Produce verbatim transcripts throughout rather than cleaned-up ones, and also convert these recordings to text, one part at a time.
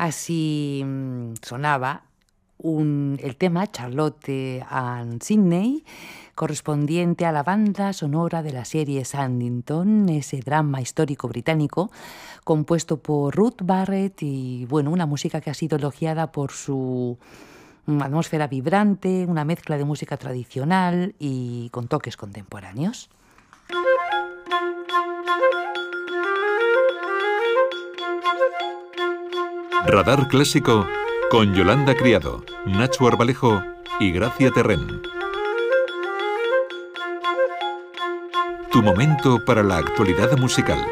Así mmm, sonaba un, el tema Charlotte and Sydney, correspondiente a la banda sonora de la serie Sanditon, ese drama histórico británico compuesto por Ruth Barrett, y bueno, una música que ha sido elogiada por su atmósfera vibrante, una mezcla de música tradicional y con toques contemporáneos. Radar Clásico con Yolanda Criado, Nacho Arbalejo y Gracia Terrén. Tu momento para la actualidad musical.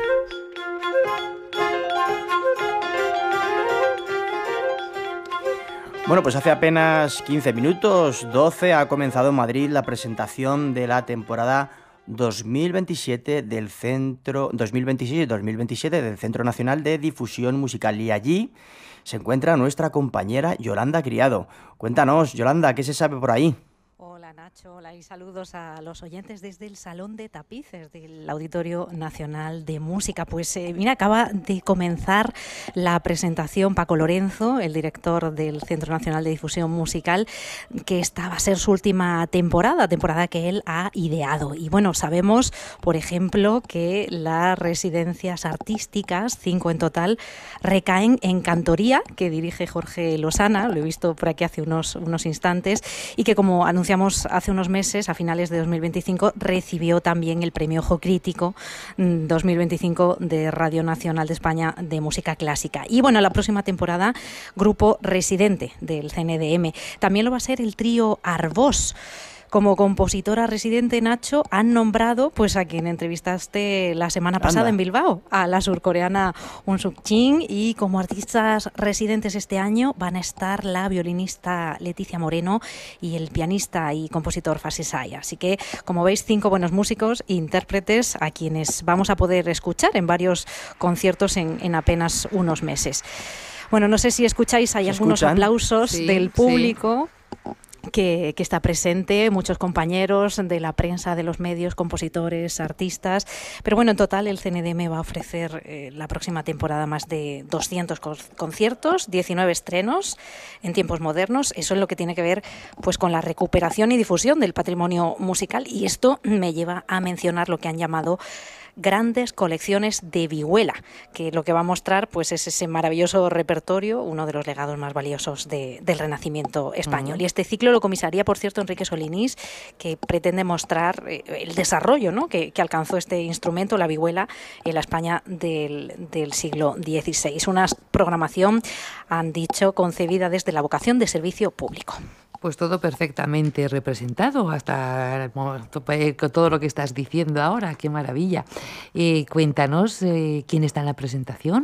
Bueno, pues hace apenas quince minutos, doce, ha comenzado en Madrid la presentación de la temporada dos mil veintisiete del Centro dos mil veintiséis dos mil veintisiete del Centro Nacional de Difusión Musical, y allí se encuentra nuestra compañera Yolanda Criado. Cuéntanos, Yolanda, ¿qué se sabe por ahí? Hola Nacho, hola y saludos a los oyentes desde el Salón de Tapices del Auditorio Nacional de Música. Pues eh, mira, acaba de comenzar la presentación Paco Lorenzo, el director del Centro Nacional de Difusión Musical, que esta va a ser su última temporada, temporada que él ha ideado. Y bueno, sabemos, por ejemplo, que las residencias artísticas, cinco en total, recaen en Cantoría, que dirige Jorge Losana, lo he visto por aquí hace unos, unos instantes, y que, como anunciamos hace unos meses, a finales de dos mil veinticinco, recibió también el Premio Ojo Crítico dos mil veinticinco de Radio Nacional de España de Música Clásica. Y bueno, la próxima temporada, grupo residente del C N D M. También lo va a ser el trío Arbós. Como compositora residente, Nacho, han nombrado, pues a quien entrevistaste la semana Anda. pasada en Bilbao, a la surcoreana Un Suk Jin, y como artistas residentes este año van a estar la violinista Leticia Moreno y el pianista y compositor Fase Sai. Así que, como veis, cinco buenos músicos e intérpretes a quienes vamos a poder escuchar en varios conciertos en, en apenas unos meses. Bueno, no sé si escucháis, hay algunos escuchan? aplausos Sí, del público. Sí. Que, que está presente, muchos compañeros de la prensa, de los medios, compositores, artistas, pero bueno, en total el C N D M va a ofrecer eh, la próxima temporada más de doscientos conciertos, diecinueve estrenos en tiempos modernos. Eso es lo que tiene que ver pues con la recuperación y difusión del patrimonio musical, y esto me lleva a mencionar lo que han llamado grandes colecciones de vihuela, que lo que va a mostrar pues es ese maravilloso repertorio, uno de los legados más valiosos de, del Renacimiento español. Uh-huh. Y este ciclo lo comisaría, por cierto, Enrique Solinís, que pretende mostrar eh, el desarrollo, ¿no?, que, que alcanzó este instrumento, la vihuela, en la España del, del siglo dieciséis. Una programación, han dicho, concebida desde la vocación de servicio público. Pues todo perfectamente representado, hasta con todo lo que estás diciendo ahora. ¡Qué maravilla! Eh, cuéntanos, eh, ¿quién está en la presentación?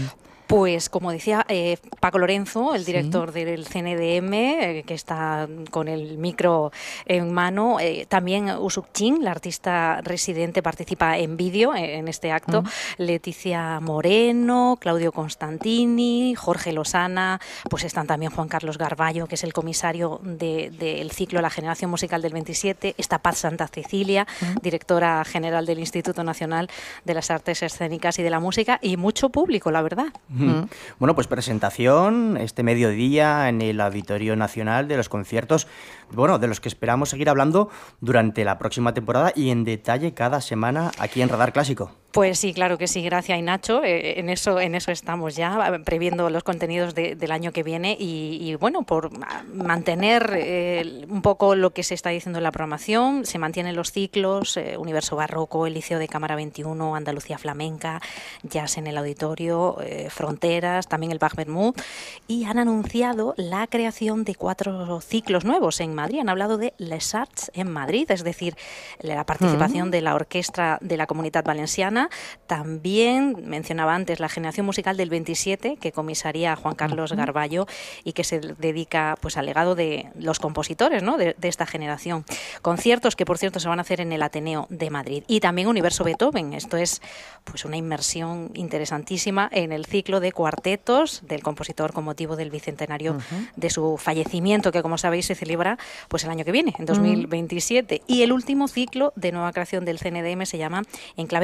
Pues, como decía eh, Paco Lorenzo, el director sí. del C N D M, eh, que está con el micro en mano. Eh, también Usuk Jin, la artista residente, participa en vídeo eh, en este acto. Uh-huh. Leticia Moreno, Claudio Constantini, Jorge Losana, pues están también Juan Carlos Garballo, que es el comisario del de, ciclo La Generación Musical del veintisiete. Está Paz Santa Cecilia, uh-huh. directora general del Instituto Nacional de las Artes Escénicas y de la Música, y mucho público, la verdad. Mm. Bueno, pues presentación este mediodía en el Auditorio Nacional de los conciertos, bueno, de los que esperamos seguir hablando durante la próxima temporada y en detalle cada semana aquí en Radar Clásico. Pues sí, claro que sí, Gracia y Nacho, eh, en eso en eso estamos ya, previendo los contenidos de, del año que viene y, y bueno, por mantener eh, un poco lo que se está diciendo en la programación, se mantienen los ciclos, eh, Universo Barroco, el Liceo de Cámara veintiuno, Andalucía Flamenca, Jazz en el Auditorio, eh, Fronteras, también el Bach Vermouth, y han anunciado la creación de cuatro ciclos nuevos en Madrid. Han hablado de Les Arts en Madrid, es decir, la participación uh-huh. de la Orquestra de la Comunitat Valenciana. También mencionaba antes la Generación Musical del veintisiete, que comisaría a Juan Carlos uh-huh. Garballo y que se dedica pues al legado de los compositores, ¿no?, de, de esta generación. Conciertos que, por cierto, se van a hacer en el Ateneo de Madrid. Y también Universo Beethoven. Esto es pues una inmersión interesantísima en el ciclo de cuartetos del compositor con motivo del bicentenario uh-huh. de su fallecimiento, que, como sabéis, se celebra pues el año que viene, en dos mil veintisiete. Uh-huh. Y el último ciclo de nueva creación del C N D M se llama En clave de concierto,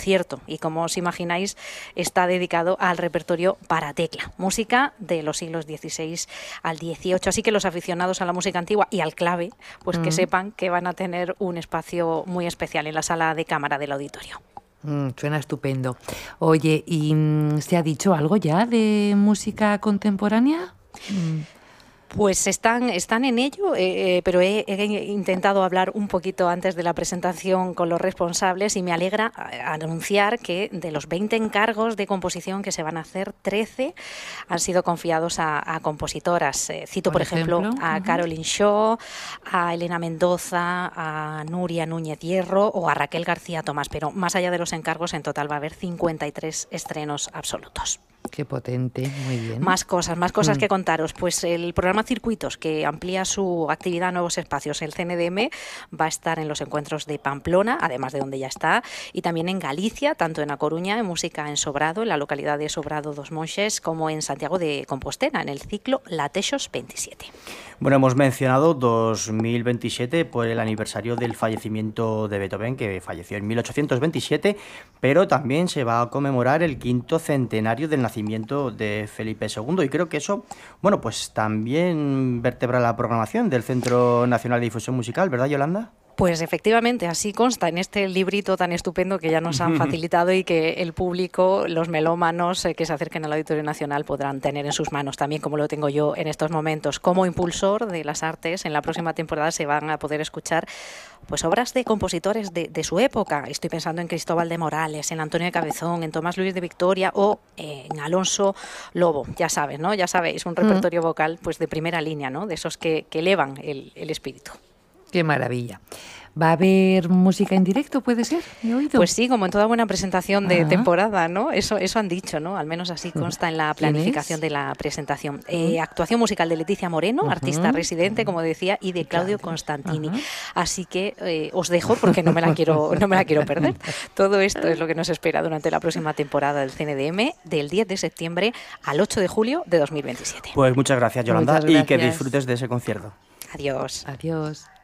concierto y, como os imagináis, está dedicado al repertorio para tecla, música de los siglos dieciséis al dieciocho. Así que los aficionados a la música antigua y al clave, pues mm. que sepan que van a tener un espacio muy especial en la sala de cámara del auditorio. Mm, suena estupendo. Oye, ¿y mm, se ha dicho algo ya de música contemporánea? Mm. Pues están, están en ello, eh, pero he, he intentado hablar un poquito antes de la presentación con los responsables y me alegra anunciar que de los veinte encargos de composición que se van a hacer, trece han sido confiados a, a compositoras. Eh, cito, por, por ejemplo, ejemplo, a uh-huh. Caroline Shaw, a Elena Mendoza, a Nuria Núñez Hierro o a Raquel García Tomás, pero más allá de los encargos, en total va a haber cincuenta y tres estrenos absolutos. Qué potente, muy bien. Más cosas, más cosas mm. que contaros. Pues el programa Circuitos, que amplía su actividad a nuevos espacios. El C N D M va a estar en los encuentros de Pamplona, además de donde ya está, y también en Galicia, tanto en A Coruña, en música en Sobrado, en la localidad de Sobrado dos Monxes, como en Santiago de Compostela, en el ciclo Latexos veintisiete. Bueno, hemos mencionado dos mil veintisiete por el aniversario del fallecimiento de Beethoven, que falleció en mil ochocientos veintisiete, pero también se va a conmemorar el quinto centenario del nacimiento de Felipe segundo, y creo que eso, bueno, pues también vertebra la programación del Centro Nacional de Difusión Musical, ¿verdad, Yolanda? Pues efectivamente, así consta en este librito tan estupendo que ya nos han facilitado y que el público, los melómanos eh, que se acerquen al Auditorio Nacional podrán tener en sus manos, también como lo tengo yo en estos momentos. Como impulsor de las artes, en la próxima temporada se van a poder escuchar pues obras de compositores de, de su época. Estoy pensando en Cristóbal de Morales, en Antonio de Cabezón, en Tomás Luis de Victoria o eh, en Alonso Lobo. Ya sabes, ¿no? Ya sabéis, un repertorio vocal pues de primera línea, ¿no? De esos que, que elevan el, el espíritu. ¡Qué maravilla! ¿Va a haber música en directo, puede ser? ¿He oído? Pues sí, como en toda buena presentación de Ajá. temporada, ¿no? Eso, eso han dicho, ¿no? Al menos así consta en la planificación de la presentación. Eh, actuación musical de Leticia Moreno, uh-huh. artista residente, como decía, y de Claudio Constantini. Uh-huh. Así que eh, os dejo porque no me la quiero, no me la quiero perder. Todo esto es lo que nos espera durante la próxima temporada del C N D M, del diez de septiembre al ocho de julio de dos mil veintisiete. Pues muchas gracias, Yolanda, muchas gracias. Y que disfrutes de ese concierto. Adiós. Adiós.